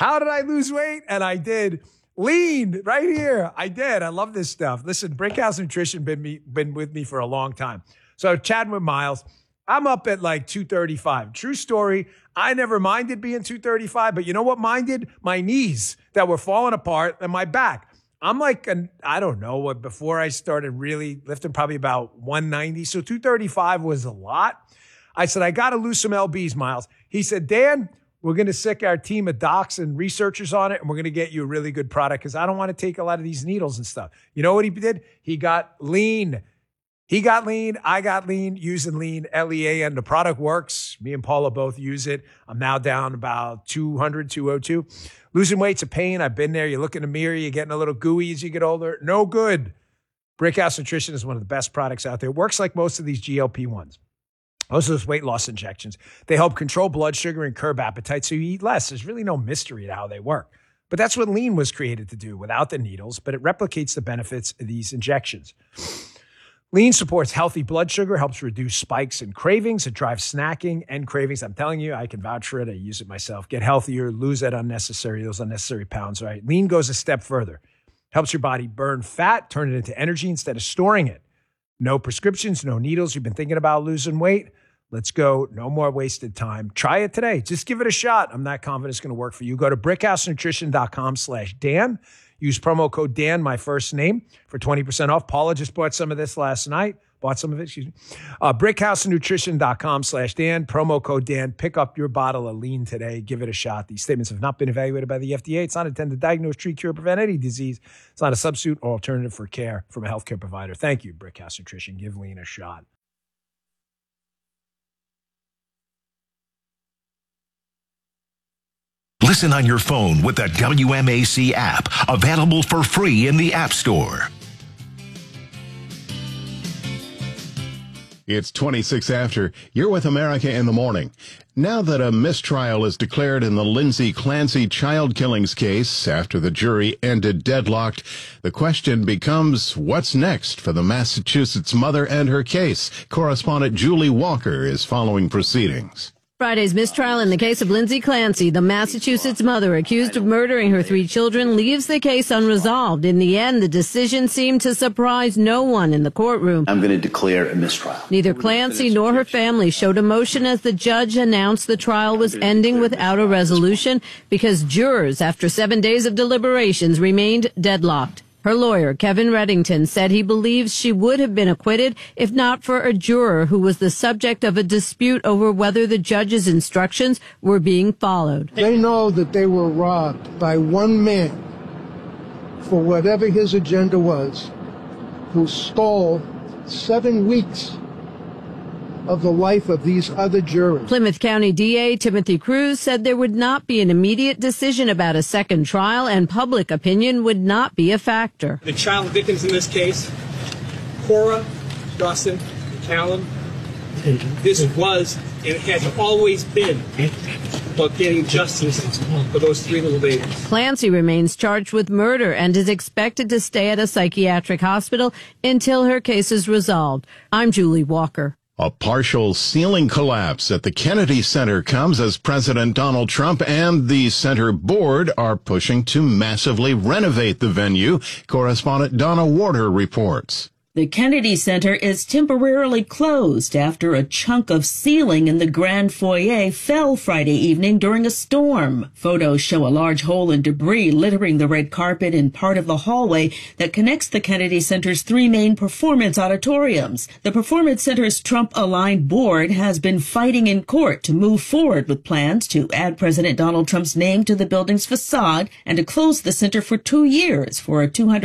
How did I lose weight? And I did. Lean right here. I did. I love this stuff. Listen, Brickhouse Nutrition been with me for a long time. So chatting with Miles, I'm up at like 235. True story. I never minded being 235, but you know what minded? My knees that were falling apart and my back. I'm like, I don't know what, before I started really lifting, probably about 190. So 235 was a lot. I said, I got to lose some LBs, Miles. He said, Dan, we're going to sick our team of docs and researchers on it, and we're going to get you a really good product because I don't want to take a lot of these needles and stuff. You know what he did? He got lean. He got lean. I got lean using lean, LEAN. The product works. Me and Paula both use it. I'm now down about 200, 202. Losing weight's a pain. I've been there. You look in the mirror, you're getting a little gooey as you get older. No good. Brickhouse Nutrition is one of the best products out there. It works like most of these GLP-1s. Most of those weight loss injections. They help control blood sugar and curb appetite so you eat less. There's really no mystery to how they work. But that's what lean was created to do without the needles, but it replicates the benefits of these injections. Lean supports healthy blood sugar, helps reduce spikes and cravings. It drives snacking and cravings. I'm telling you, I can vouch for it. I use it myself. Get healthier, lose those unnecessary pounds, right? Lean goes a step further. Helps your body burn fat, turn it into energy instead of storing it. No prescriptions, no needles. You've been thinking about losing weight? Let's go. No more wasted time. Try it today. Just give it a shot. I'm not confident it's going to work for you. Go to brickhousenutrition.com/Dan. Use promo code Dan, my first name, for 20% off. Paula just bought some of this last night. Brickhousenutrition.com/Dan. Promo code Dan. Pick up your bottle of lean today. Give it a shot. These statements have not been evaluated by the FDA. It's not intended to diagnose, treat, cure, prevent any disease. It's not a substitute or alternative for care from a healthcare provider. Thank you, Brickhouse Nutrition. Give lean a shot. Listen on your phone with the WMAC app, available for free in the App Store. It's 26 after. You're with America in the Morning. Now that a mistrial is declared in the Lindsay Clancy child killings case after the jury ended deadlocked, the question becomes, what's next for the Massachusetts mother and her case? Correspondent Julie Walker is following proceedings. Friday's mistrial in the case of Lindsay Clancy, the Massachusetts mother accused of murdering her 3 children, leaves the case unresolved. In the end, the decision seemed to surprise no one in the courtroom. I'm going to declare a mistrial. Neither Clancy nor her family showed emotion as the judge announced the trial was ending without a resolution because jurors, after 7 days of deliberations, remained deadlocked. Her lawyer, Kevin Reddington, said he believes she would have been acquitted if not for a juror who was the subject of a dispute over whether the judge's instructions were being followed. They know that they were robbed by one man for whatever his agenda was, who stole 7 weeks of the life of these other jurors. Plymouth County DA Timothy Cruz said there would not be an immediate decision about a second trial and public opinion would not be a factor. The child victims in this case, Cora, Dustin, Callum, this was and has always been about getting justice for those 3 little babies. Clancy remains charged with murder and is expected to stay at a psychiatric hospital until her case is resolved. I'm Julie Walker. A partial ceiling collapse at the Kennedy Center comes as President Donald Trump and the center board are pushing to massively renovate the venue. Correspondent Donna Warder reports. The Kennedy Center is temporarily closed after a chunk of ceiling in the grand foyer fell Friday evening during a storm. Photos show a large hole in debris littering the red carpet in part of the hallway that connects the Kennedy Center's 3 main performance auditoriums. The Performance Center's Trump-aligned board has been fighting in court to move forward with plans to add President Donald Trump's name to the building's facade and to close the center for 2 years for a $200